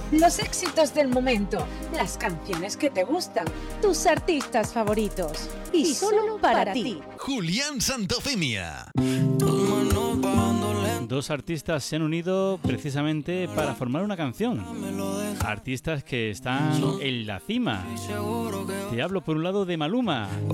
Los éxitos del momento, las canciones que te gustan, tus artistas favoritos y solo para ti. Julián Santofimia. Dos artistas se han unido precisamente para formar una canción. Artistas que están en la cima. Te hablo por un lado de Maluma